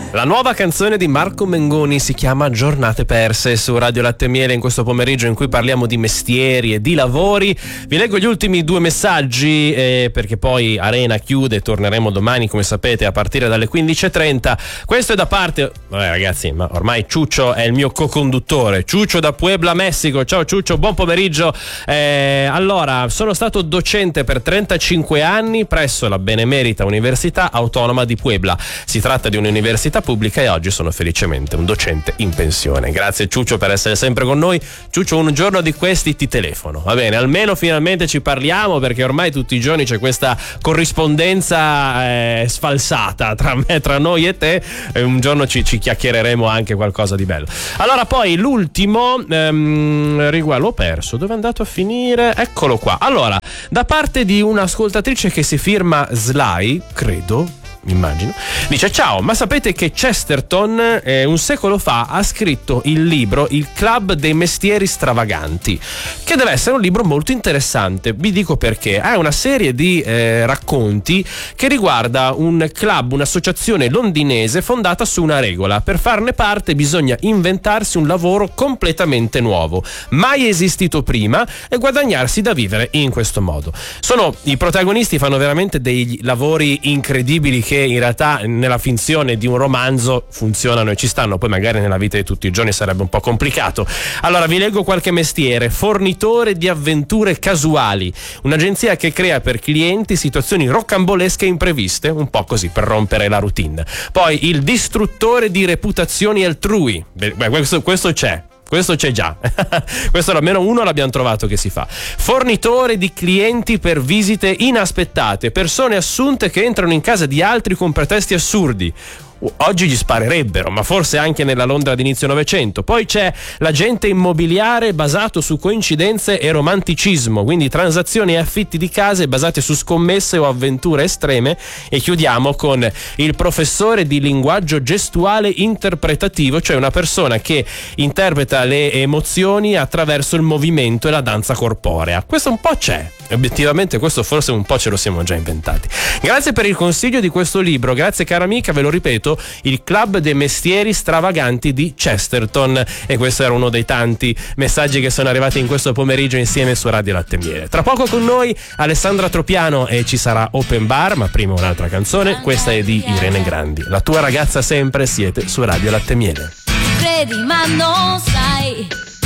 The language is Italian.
La nuova canzone di Marco Mengoni si chiama Giornate perse su Radio Latte e Miele in questo pomeriggio in cui parliamo di mestieri e di lavori. Vi leggo gli ultimi 2 messaggi perché poi Arena chiude, torneremo domani come sapete a partire dalle 15:30. Questo è da parte, ragazzi, ma ormai Ciuccio è il mio co-conduttore, Ciuccio da Puebla, Messico. Ciao Ciuccio, buon pomeriggio. Allora, sono stato docente per 35 anni presso la Benemerita Università Autonoma di Puebla. Si tratta di un'università pubblica e oggi sono felicemente un docente in pensione. Grazie Ciuccio per essere sempre con noi. Ciuccio, un giorno di questi ti telefono, va bene? Almeno finalmente ci parliamo, perché ormai tutti i giorni c'è questa corrispondenza sfalsata tra noi e te. Un giorno ci chiacchiereremo anche qualcosa di bello. Allora, poi l'ultimo riguardo, l'ho perso, dove è andato a finire? Eccolo qua. Allora, da parte di un'ascoltatrice che si firma Sly, credo, immagino, dice: ciao, ma sapete che Chesterton un secolo fa ha scritto il libro Il Club dei Mestieri Stravaganti, che deve essere un libro molto interessante. Vi dico perché. È una serie di racconti che riguarda un club, un'associazione londinese fondata su una regola: per farne parte bisogna inventarsi un lavoro completamente nuovo, mai esistito prima, e guadagnarsi da vivere in questo modo. I protagonisti fanno veramente dei lavori incredibili che in realtà nella finzione di un romanzo funzionano e ci stanno, poi magari nella vita di tutti i giorni sarebbe un po' complicato. Allora vi leggo qualche mestiere: fornitore di avventure casuali, un'agenzia che crea per clienti situazioni rocambolesche e impreviste, un po' così per rompere la routine. Poi il distruttore di reputazioni altrui. Questo c'è. Questo c'è già. Questo almeno uno l'abbiamo trovato che si fa. Fornitore di clienti per visite inaspettate, persone assunte che entrano in casa di altri con pretesti assurdi. Oggi gli sparerebbero, ma forse anche nella Londra d'inizio Novecento. Poi c'è l'agente immobiliare basato su coincidenze e romanticismo, quindi transazioni e affitti di case basate su scommesse o avventure estreme. E chiudiamo con il professore di linguaggio gestuale interpretativo, cioè una persona che interpreta le emozioni attraverso il movimento e la danza corporea. Questo un po' c'è. Obiettivamente questo forse un po' ce lo siamo già inventati. Grazie per il consiglio di questo libro, grazie cara amica, ve lo ripeto, Il Club dei Mestieri Stravaganti di Chesterton. E questo era uno dei tanti messaggi che sono arrivati in questo pomeriggio insieme su Radio Latte e Miele. Tra poco con noi Alessandra Tropiano e ci sarà Open Bar, ma prima un'altra canzone. Questa è di Irene Grandi, La tua ragazza sempre. Siete su Radio Latte e Miele. Credi ma non sai